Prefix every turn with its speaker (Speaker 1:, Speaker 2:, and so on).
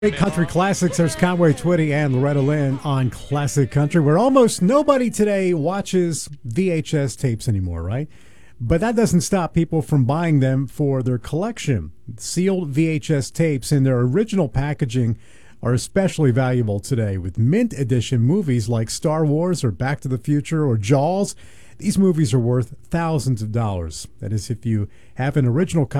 Speaker 1: Great country classics. There's Conway Twitty and Loretta Lynn on Classic Country, where almost nobody today watches VHS tapes anymore, right? But that doesn't stop people from buying them for their collection. Sealed VHS tapes in their original packaging are especially valuable today. With mint edition movies like Star Wars or Back to the Future or Jaws, these movies are worth thousands of dollars. That is, if you have an original copy